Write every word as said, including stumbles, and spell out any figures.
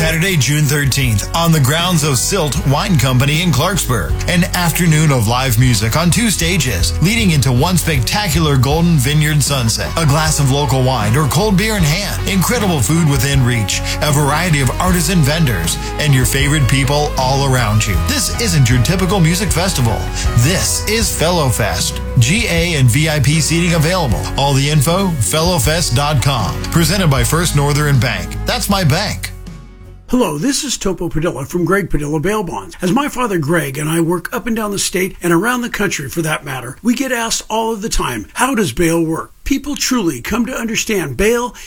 Saturday, June thirteenth, on the grounds of Silt Wine Company in Clarksburg. An afternoon of live music on two stages, leading into one spectacular Golden Vineyard sunset. A glass of local wine or cold beer in hand. Incredible food within reach. A variety of artisan vendors. And your favorite people all around you. This isn't your typical music festival. This is Fellowfest. G A and V I P seating available. All the info, fellow fest dot com. Presented by First Northern Bank. That's my bank. Hello, this is Topo Padilla from Greg Padilla Bail Bonds. As my father Greg and I work up and down the state and around the country for that matter, we get asked all of the time, how does bail work? People truly come to understand bail